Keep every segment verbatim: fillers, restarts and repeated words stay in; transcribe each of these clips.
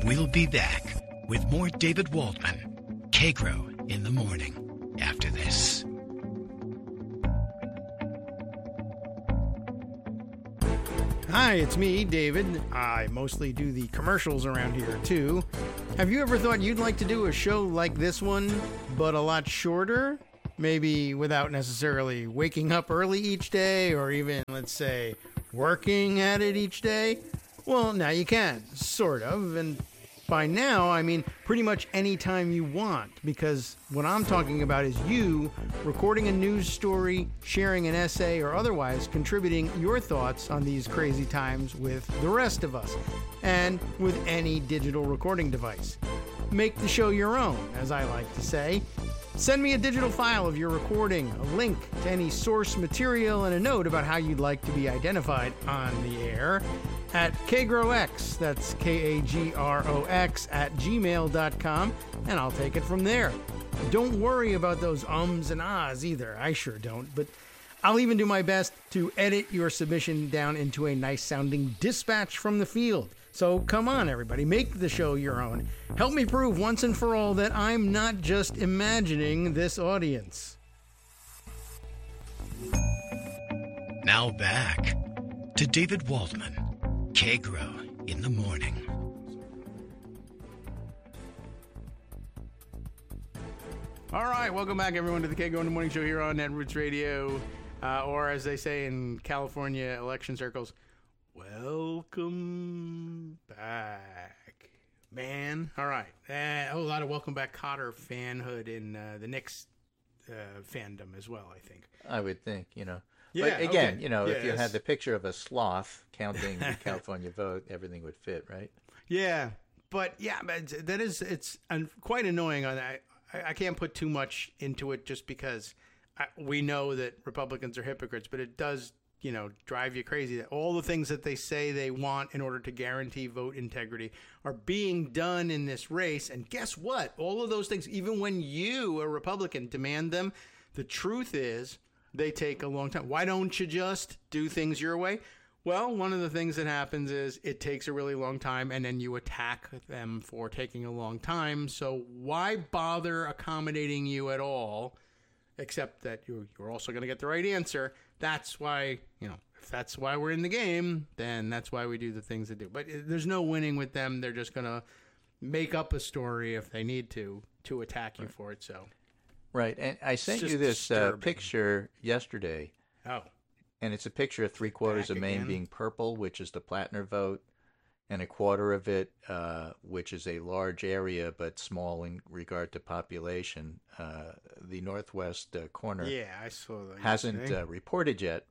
We'll be back with more David Waldman, K-Grow in the morning, after this. Hi, it's me, David. I mostly do the commercials around here, too. Have you ever thought you'd like to do a show like this one, but a lot shorter? Maybe without necessarily waking up early each day, or even, let's say, working at it each day? Well, now you can, sort of, and by now, I mean pretty much any time you want, because what I'm talking about is you recording a news story, sharing an essay, or otherwise contributing your thoughts on these crazy times with the rest of us, and with any digital recording device. Make the show your own, as I like to say. Send me a digital file of your recording, a link to any source material, and a note about how you'd like to be identified on the air at KGrowX, that's K A G R O X, at gmail dot com, and I'll take it from there. Don't worry about those ums and ahs either. I sure don't, but I'll even do my best to edit your submission down into a nice-sounding dispatch from the field. So come on, everybody, make the show your own. Help me prove once and for all that I'm not just imagining this audience. Now back to David Waldman, K-Grow in the morning. All right, welcome back, everyone, to the K-Grow in the Morning Show here on Netroots Radio, uh, or as they say in California election circles, welcome back, man. All right, uh, a lot of welcome back Cotter fanhood in uh, the Knicks uh, fandom as well, I think. I would think, you know. Yeah, but again, okay. you know, yeah, if you yes. had the picture of a sloth counting the California vote, everything would fit, right? Yeah, but yeah, but that is, it's quite annoying. I, I can't put too much into it just because I, we know that Republicans are hypocrites, but it does, you know, drive you crazy that all the things that they say they want in order to guarantee vote integrity are being done in this race. And guess what? All of those things, even when you, a Republican, demand them, the truth is they take a long time. Why don't you just do things your way? Well, one of the things that happens is it takes a really long time, and then you attack them for taking a long time. So why bother accommodating you at all, except that you're, you're also going to get the right answer? That's why, you know, if that's why we're in the game, then that's why we do the things that do. But there's no winning with them. They're just going to make up a story if they need to, to attack you for it. So, right. And I sent you this uh, picture yesterday. Oh. And it's a picture of three quarters Back of Maine again. being purple, which is the Plattner vote, and a quarter of it, uh, which is a large area but small in regard to population. Uh, the northwest uh, corner Yeah, I saw that. hasn't yesterday. uh, reported yet,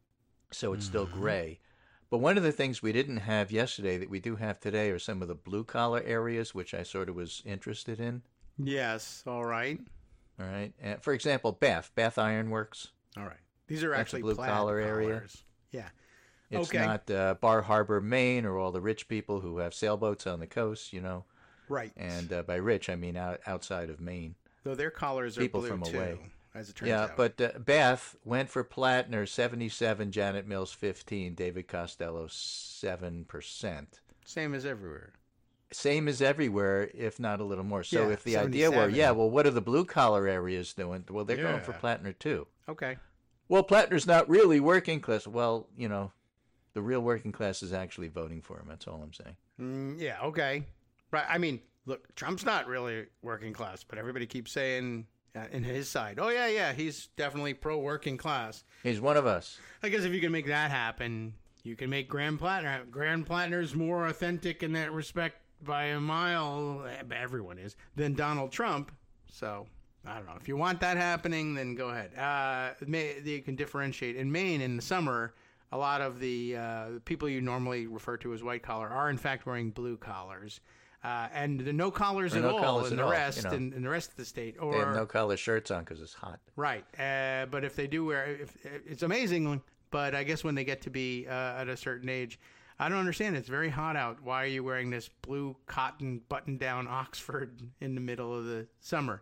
so it's still Mhm. gray. But one of the things we didn't have yesterday that we do have today are some of the blue-collar areas, which I sort of was interested in. Yes, all right. All right. And for example, Bath, Bath Iron Works. All right. These are That's a actually blue-collar plaid area. collars. Yeah. It's Okay. not uh, Bar Harbor, Maine, or all the rich people who have sailboats on the coast, you know. Right. And uh, by rich, I mean out, outside of Maine. Though their collars are people blue from too, away. as it turns Yeah, out. but uh, Bath went for Plattner seventy-seven, Janet Mills fifteen, David Costello seven percent. Same as everywhere. Same as everywhere, if not a little more. So Yeah, if the idea were, seventy-seven. yeah, well, what are the blue-collar areas doing? Well, they're going for Yeah. Plattner too. Okay. Well, Plattner's not really working class. Well, you know, the real working class is actually voting for him. That's all I'm saying. Mm, yeah, okay. Right. I mean, look, Trump's not really working class, but everybody keeps saying uh, in his side, oh, yeah, yeah, he's definitely pro-working class. He's one of us. I guess if you can make that happen, you can make Graham Plattner. Graham Plattner's more authentic in that respect by a mile, everyone is, than Donald Trump. So, I don't know. If you want that happening, then go ahead. Uh, may, you can differentiate. In Maine, in the summer, a lot of the uh, people you normally refer to as white collar are, in fact, wearing blue collars. Uh, and the no collars Or at no all collars in at the all, rest, you know. in, in the rest of the state. Or They have no collar shirts on because it's hot. Right. Uh, but if they do wear, if, it's amazing. But I guess when they get to be uh, at a certain age, I don't understand. It's very hot out. Why are you wearing this blue cotton button-down Oxford in the middle of the summer?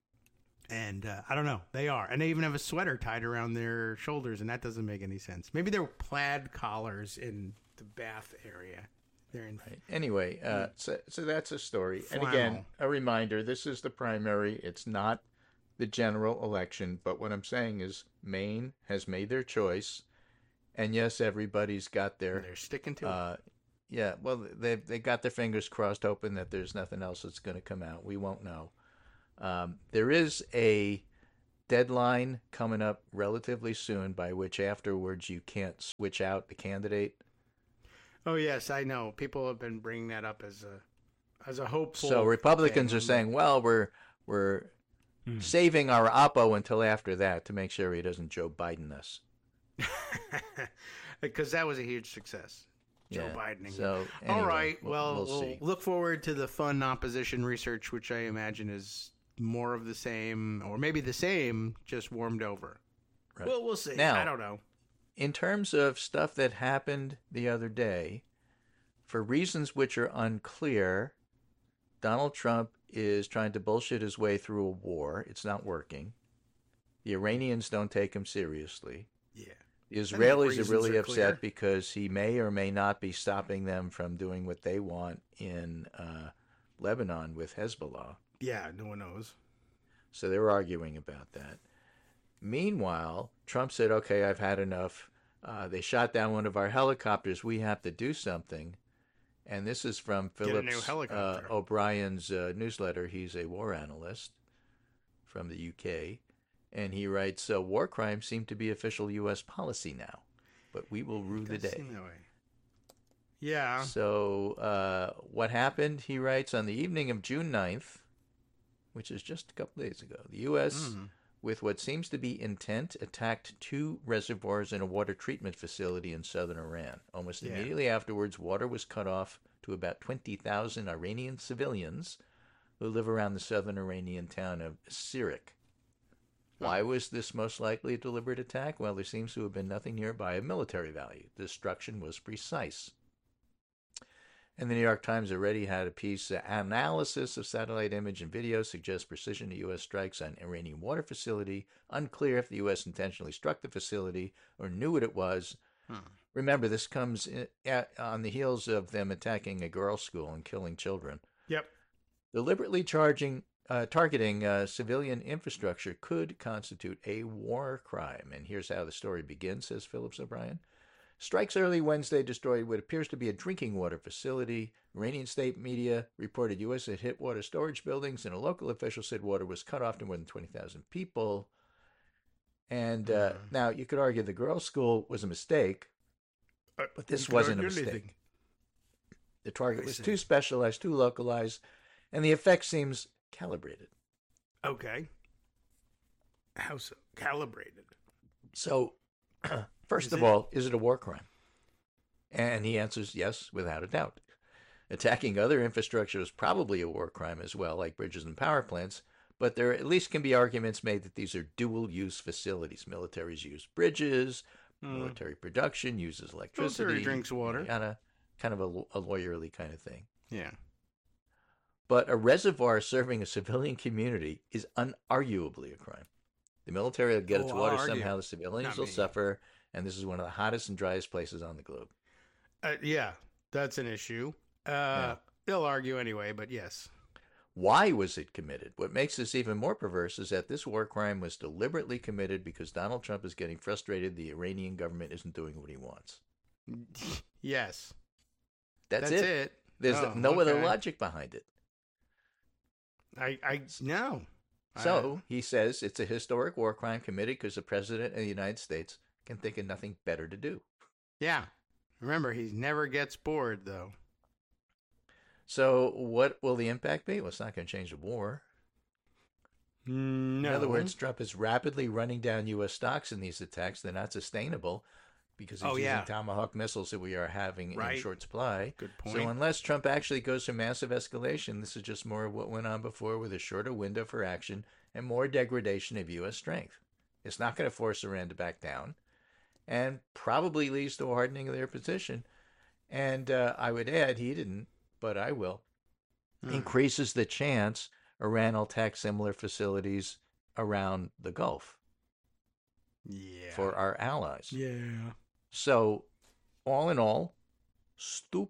And uh, I don't know. They are. And they even have a sweater tied around their shoulders, and that doesn't make any sense. Maybe they're plaid collars in the Bath area. They're in. Right. Anyway, uh, so so that's a story. And Flannel. again, a reminder: this is the primary. It's not the general election. But what I'm saying is, Maine has made their choice, and yes, everybody's got their. They're sticking to uh, Yeah, well, they they got their fingers crossed, hoping that there's nothing else that's going to come out. We won't know. Um, there is a deadline coming up relatively soon, by which afterwards you can't switch out the candidate. it. Oh yes, I know. People have been bringing that up as a as a hopeful. So Republicans thing. are saying, well, we're we're Hmm. saving our oppo until after that to make sure he doesn't Joe Biden us. because that was a huge success. Joe Yeah. Biden. So All anyway, right. we'll, Well, we'll we'll see. look forward to the fun opposition research, which I imagine is more of the same, or maybe the same, just warmed over. Right. Well, we'll see. Now- I don't know. In terms of stuff that happened the other day, for reasons which are unclear, Donald Trump is trying to bullshit his way through a war. It's not working. The Iranians don't take him seriously. Yeah. The Israelis are reasons really are upset clear. because he may or may not be stopping them from doing what they want in uh, Lebanon with Hezbollah. Yeah. No one knows. So they're arguing about that. Meanwhile, Trump said, okay, I've had enough. Uh, they shot down one of our helicopters. We have to do something. And this is from Get a new Phillips uh, helicopter. O'Brien's uh, newsletter. He's a war analyst from the U K. And he writes, so war crimes seem to be official U S policy now, but we will rue the Does day. seem that way. Yeah. So uh, what happened, he writes, on the evening of June ninth, which is just a couple days ago, the U S, Mm. with what seems to be intent, attacked two reservoirs in a water treatment facility in southern Iran. Almost Yeah. immediately afterwards, water was cut off to about twenty thousand Iranian civilians who live around the southern Iranian town of Sirik. Why was this most likely a deliberate attack? Well, there seems to have been nothing nearby of military value. The destruction was precise. And the New York Times already had a piece, uh, analysis of satellite image and video suggests precision to U S strikes on Iranian water facility. Unclear if the U S intentionally struck the facility or knew what it was. Hmm. Remember, this comes in, at, on the heels of them attacking a girls' school and killing children. Yep. Deliberately charging, uh, targeting uh, civilian infrastructure could constitute a war crime. And here's how the story begins, says Phillips O'Brien. Strikes early Wednesday destroyed what appears to be a drinking water facility. Iranian state media reported U S had hit water storage buildings, and a local official said water was cut off to more than twenty thousand people. And uh, Mhm. now you could argue the girls' school was a mistake, but this You can wasn't a argue mistake. anything. The target I was see. too specialized, too localized, and the effect seems calibrated. Okay. How so? Calibrated. So, first Is of it? all, is it a war crime? And he answers yes, without a doubt. Attacking other infrastructure is probably a war crime as well, like bridges and power plants, but there at least can be arguments made that these are dual-use facilities. Militaries use bridges, Hmm. military production uses electricity. Military drinks water. Yada, kind of a, a lawyerly kind of thing. Yeah. But a reservoir serving a civilian community is unarguably a crime. The military will get Oh, its I'll water argue. somehow, the civilians Not will me. suffer, and this is one of the hottest and driest places on the globe. Uh, yeah, that's an issue. Uh, They'll argue anyway, but yes. Why was it committed? What makes this even more perverse is that this war crime was deliberately committed because Donald Trump is getting frustrated the Iranian government isn't doing what he wants. Yes. That's, That's it. it. There's Oh, no other okay. logic behind it. I, I, no. So he says it's a historic war crime committed because the president of the United States can think of nothing better to do. Yeah. Remember, he never gets bored, though. So what will the impact be? Well, it's not going to change the war. No. In other words, Trump is rapidly running down U S stocks in these attacks. They're not sustainable because he's Oh, using yeah. Tomahawk missiles that we are having Right. in short supply. Good point. So unless Trump actually goes to massive escalation, this is just more of what went on before with a shorter window for action and more degradation of U S strength. It's not going to force Iran to back down and probably leads to a hardening of their position. And uh, I would add, he didn't, but I will, Hmm. increases the chance Iran will attack similar facilities around the Gulf Yeah. for our allies. Yeah. So, all in all, stupid.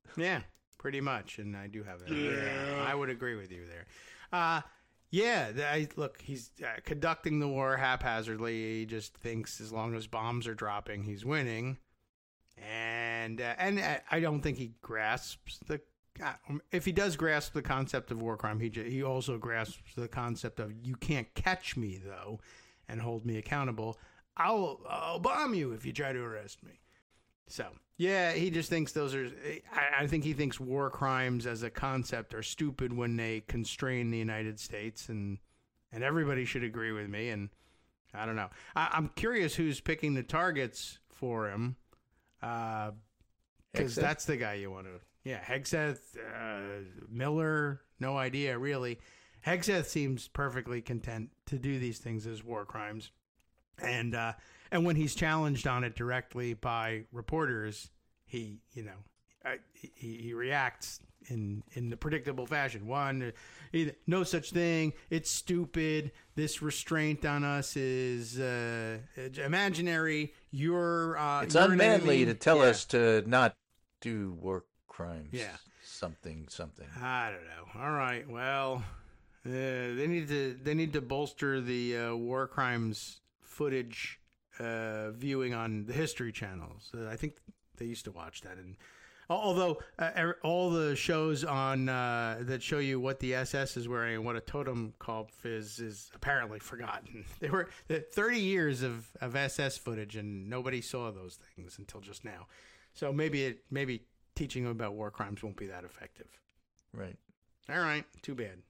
Yeah, pretty much. And I do have that. Yeah. I would agree with you there. Uh, yeah, I, look, he's uh, conducting the war haphazardly. He just thinks as long as bombs are dropping, he's winning. And uh, and uh, I don't think he grasps the... Uh, if he does grasp the concept of war crime, he he also grasps the concept of you can't catch me, though, and hold me accountable. I'll, I'll bomb you if you try to arrest me. So, yeah, he just thinks those are... I, I think he thinks war crimes as a concept are stupid when they constrain the United States, and and everybody should agree with me, and I don't know. I, I'm curious who's picking the targets for him, because uh, that's the guy you want to... Yeah, Hegseth, uh, Miller, no idea, really. Hegseth seems perfectly content to do these things as war crimes. And uh, and when he's challenged on it directly by reporters, he, you know, uh, he, he reacts in, in the predictable fashion. One, either, no such thing, it's stupid, this restraint on us is uh, imaginary, you're... Uh, it's you're unmanly to tell yeah. us to not do war crimes. Yeah. Something, something. I don't know. All right. Well, uh, they need to they need to bolster the uh, war crimes footage uh, viewing on the History channels. Uh, I think they used to watch that. And although uh, all the shows on uh, that show you what the S S is wearing and what a totem call is is apparently forgotten. They were thirty years of, of S S footage, and nobody saw those things until just now. So maybe it maybe. Teaching them about war crimes won't be that effective. Right. All right. Too bad.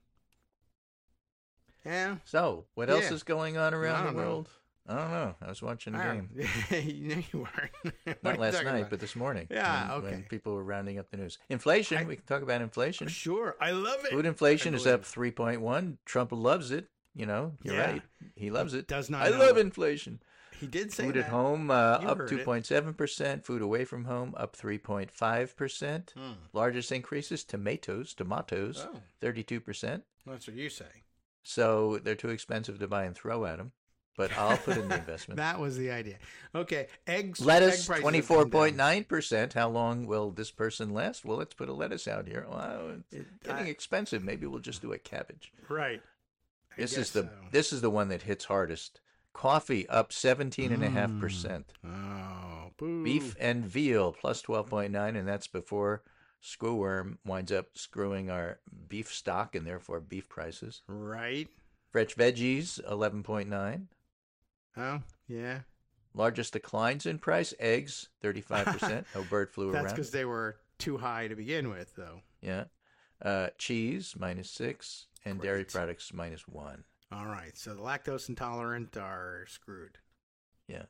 Yeah. So, what else Yeah. is going on around the know. world? I don't know. I was watching a game. you know you weren't. What Not are you last talking night, about? but this morning. Yeah, when, okay. when people were rounding up the news. Inflation. I- we can talk about inflation. Sure. I love it. Food inflation I is believe. up three point one. Trump loves it. You know, you're Yeah. right. He loves it. Does not I know. love inflation. He did say Food that. at home uh, You up heard two point seven percent. Food away from home up three point five percent. Hmm. Largest increases, tomatoes, tomatoes, Oh. thirty-two percent. That's what you say. So they're too expensive to buy and throw at them. But I'll put in the investment. That was the idea. Okay. Eggs. Lettuce, egg prices have twenty-four come down. point nine percent. How long will this person last? Well, let's put a lettuce out here. Wow, it's It- getting I- expensive. Maybe we'll just do a cabbage. Right. I This is guess the so. this is the one that hits hardest. Coffee up seventeen and a half percent. Oh, boo. Beef and veal plus twelve point nine, and that's before screwworm winds up screwing our beef stock and therefore beef prices. Right. Fresh veggies eleven point nine. Oh, yeah. Largest declines in price, eggs thirty-five percent. No bird flu That's around. because they were too high to begin with, though. Yeah. Uh, cheese minus six, and dairy Great. products minus one. All right. So the lactose intolerant are screwed. Yeah.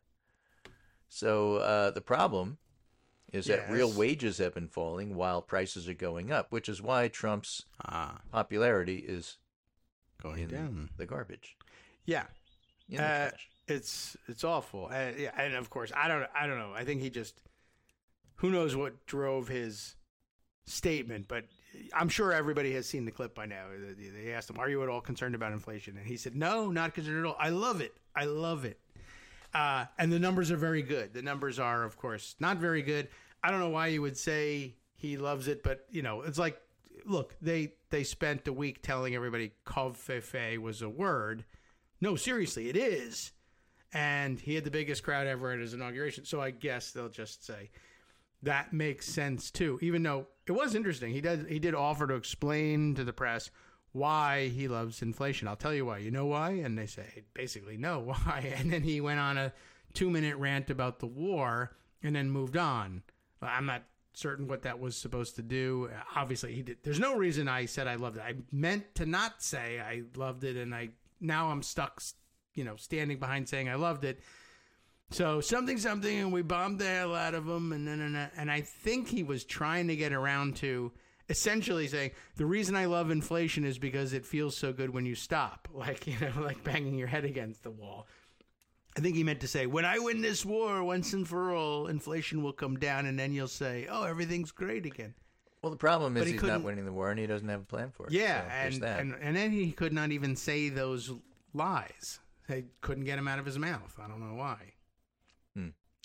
So uh, the problem is that real Yes. wages have been falling while prices are going up, which is why Trump's Ah, popularity is going in down. the garbage, Yeah. in the Uh, trash. It's it's awful. Uh, yeah, and of course, I don't I don't know. I think he just who knows what drove his statement, but I'm sure everybody has seen the clip by now. They they asked him, "Are you at all concerned about inflation?" And he said, "No, not concerned at all. I love it. I love it." Uh, and the numbers are very good. The numbers are, of course, not very good. I don't know why you would say he loves it, but you know, it's like, look, they they spent a week telling everybody "covfefe" was a word. No, seriously, it is. And he had the biggest crowd ever at his inauguration. So I guess they'll just say that makes sense too. Even though it was interesting, he did he did offer to explain to the press why he loves inflation. I'll tell you why. You know why? And they say basically no, why? And then he went on a two minute rant about the war and then moved on. I'm not certain what that was supposed to do. Obviously, he did. There's no reason I said I loved it. I meant to not say I loved it, and I now I'm stuck. You know, standing behind saying I loved it. So something, something, and we bombed the hell out of him, and then, and, and I think he was trying to get around to essentially saying the reason I love inflation is because it feels so good when you stop, like you know, like banging your head against the wall. I think he meant to say, when I win this war once and for all, inflation will come down, and then you'll say, oh, everything's great again. Well, the problem is he he's couldn't- not winning the war, and he doesn't have a plan for it. Yeah, So there's and, that. and and then he could not even say those lies. They couldn't get him out of his mouth. I don't know why. Hmm.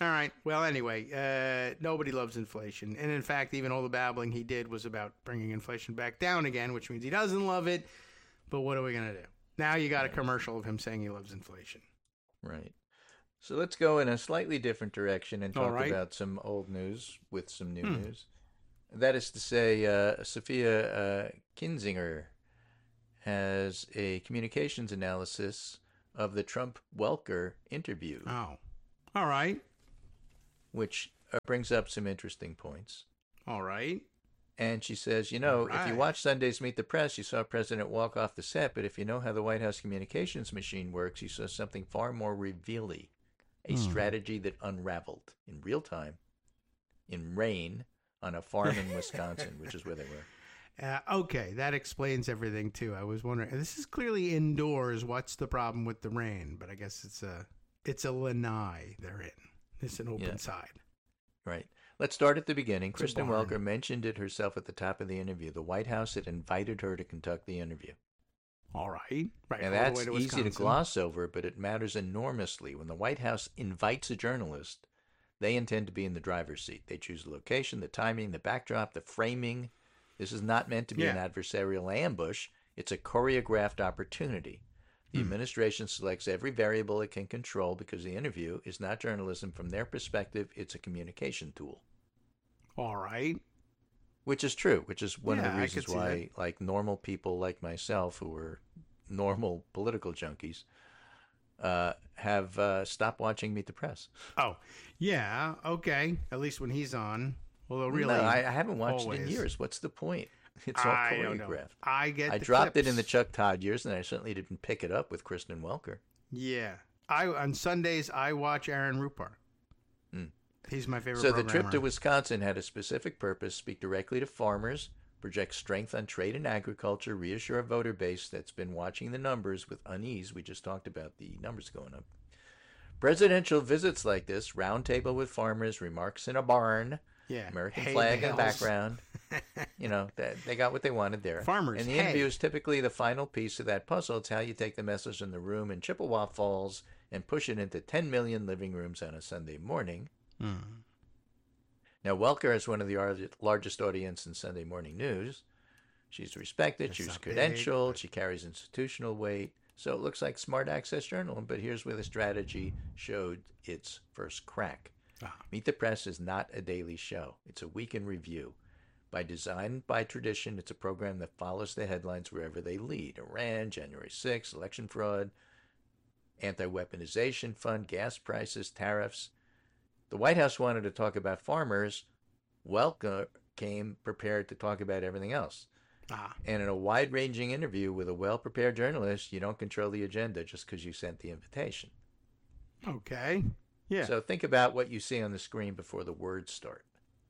All right. Well, anyway, uh, nobody loves inflation. And in fact, even all the babbling he did was about bringing inflation back down again, which means he doesn't love it. But what are we going to do? Now you got a commercial of him saying he loves inflation. Right. So let's go in a slightly different direction and All talk right. about some old news with some new Hmm. news. That is to say, uh, Sophia uh, Kinzinger has a communications analysis of the Trump-Welker interview, Oh. All right. which uh, brings up some interesting points. All right. And she says, you know, if you Right. watch Sunday's Meet the Press, you saw a president walk off the set, but if you know how the White House communications machine works, you saw something far more revealing, a Hmm. strategy that unraveled in real time, in rain, on a farm in Wisconsin, which is where they were. Uh, okay, that explains everything too. I was wondering. This is clearly indoors. What's the problem with the rain? But I guess it's a it's a lanai they're in. It's an open Yeah. side. Right. Let's start at the beginning. It's a Kristen barn. Welker mentioned it herself at the top of the interview. The White House had invited her to conduct the interview. All right, right. And all that's the way to easy to Wisconsin. gloss over, but it matters enormously. When the White House invites a journalist, they intend to be in the driver's seat. They choose the location, the timing, the backdrop, the framing. This is not meant to be an Yeah. adversarial ambush. It's a choreographed opportunity. The Hmm. administration selects every variable it can control because the interview is not journalism from their perspective. It's a communication tool, All right. which is true, which is one Yeah, of the I reasons could see why, like, normal people like myself who are normal political junkies uh, have uh, stopped watching Meet the Press. Oh, yeah. Okay. At least when he's on. Although really, no, I, I haven't watched it in always. years. What's the point? It's all I don't know. choreographed. I get. I the dropped it in the clips. Chuck Todd years, and I certainly didn't pick it up with Kristen Welker. Yeah. I on Sundays I watch Aaron Rupar. Hmm. He's my favorite. So the trip to programmer. Wisconsin had a specific purpose: speak directly to farmers, project strength on trade and agriculture, reassure a voter base that's been watching the numbers with unease. We just talked about the numbers going up. Presidential visits like this, roundtable with farmers, remarks in a barn, yeah. American Hay flag in the bales. background. You know, they, they got what they wanted there. Farmers, And the hay. interview is typically the final piece of that puzzle. It's how you take the message in the room in Chippewa Falls and push it into ten million living rooms on a Sunday morning. Hmm. Now, Welker is one of the ar- largest audience in Sunday morning news. She's respected, It's she's not big, credentialed, but- she carries institutional weight. So it looks like smart access journalism, but here's where the strategy showed its first crack. Ah. Meet the Press is not a daily show. It's a week in review. By design, by tradition, it's a program that follows the headlines wherever they lead. Iran, January sixth, election fraud, anti-weaponization fund, gas prices, tariffs. The White House wanted to talk about farmers. Welker came prepared to talk about everything else. Ah. And in a wide-ranging interview with a well-prepared journalist, you don't control the agenda just because you sent the invitation. Okay. Yeah. So think about what you see on the screen before the words start.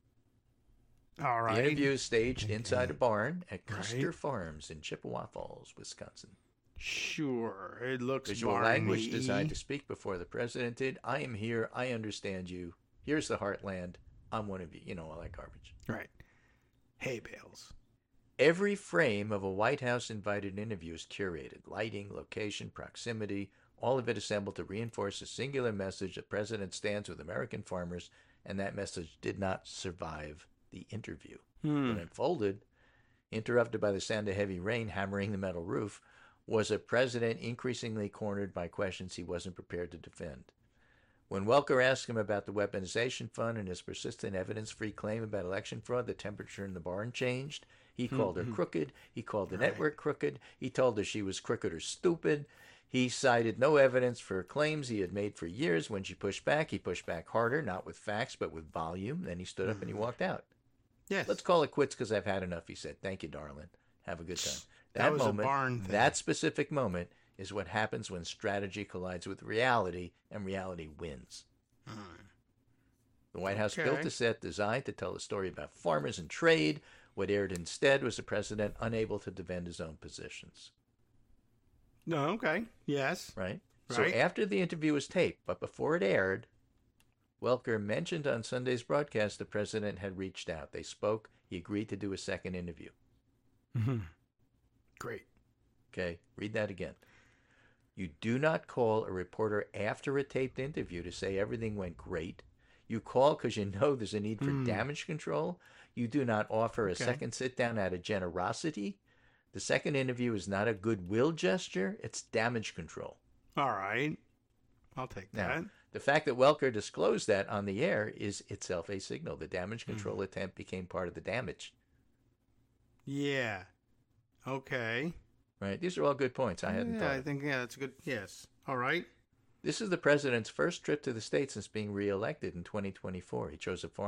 All right. The interview is staged inside a barn at Right. Custer Farms in Chippewa Falls, Wisconsin. Sure. It looks Visual barny. language designed to speak before the president did. I am here. I understand you. Here's the heartland. I'm one of you. You know, all that garbage. Right. Hay bales. Every frame of a White House invited interview is curated. Lighting, location, proximity, all of it assembled to reinforce a singular message. The president stands with American farmers, and that message did not survive the interview. Hmm. What unfolded, interrupted by the sound of heavy rain hammering the metal roof, was a president increasingly cornered by questions he wasn't prepared to defend. When Welker asked him about the weaponization fund and his persistent evidence-free claim about election fraud, the temperature in the barn changed. He called her crooked. He called the Right. network crooked. He told her she was crooked or stupid. He cited no evidence for claims he had made for years. When she pushed back, he pushed back harder, not with facts, but with volume. Then he stood up and he walked out. Yes. Let's call it quits because I've had enough, he said. Thank you, darling. Have a good time. That was a barn thing. That specific moment is what happens when strategy collides with reality and reality wins. The White House Okay. built a set designed to tell a story about farmers and trade. What aired instead was the president unable to defend his own positions. No. Okay. Yes. Right? Right. So after the interview was taped, but before it aired, Welker mentioned on Sunday's broadcast the president had reached out. They spoke. He agreed to do a second interview. Mm-hmm. Great. Okay, read that again. You do not call a reporter after a taped interview to say everything went great. You call because you know there's a need for Mm. damage control. You do not offer a Okay. second sit down out of generosity. The second interview is not a goodwill gesture, it's damage control. All right. I'll take Now, that. the fact that Welker disclosed that on the air is itself a signal. The damage control Mm. attempt became part of the damage. Yeah. Okay. Right? These are all good points. I hadn't yeah, thought I of. think, yeah, that's a good. Yes. All right. This is the president's first trip to the States since being reelected in twenty twenty-four. He chose a foreign